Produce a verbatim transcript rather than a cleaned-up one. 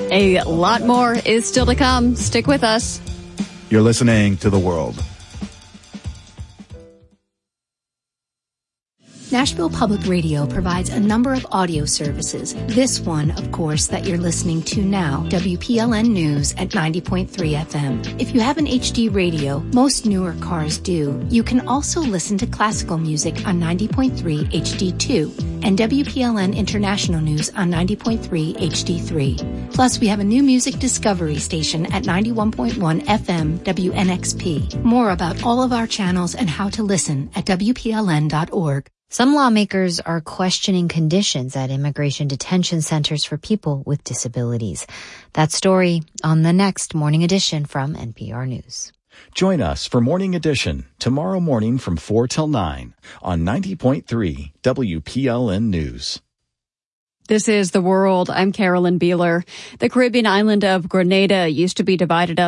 A lot more is still to come. Stick with us. You're listening to The World. Nashville Public Radio provides a number of audio services. This one, of course, that you're listening to now, W P L N News at ninety point three F M. If you have an H D radio, most newer cars do, you can also listen to classical music on ninety point three H D two and W P L N International News on ninety point three H D three. Plus, we have a new music discovery station at ninety-one point one F M W N X P. More about all of our channels and how to listen at W P L N dot org. Some lawmakers are questioning conditions at immigration detention centers for people with disabilities. That story on the next Morning Edition from N P R News. Join us for Morning Edition tomorrow morning from four till nine on ninety point three W P L N News. This is The World. I'm Carolyn Beeler. The Caribbean island of Grenada used to be divided up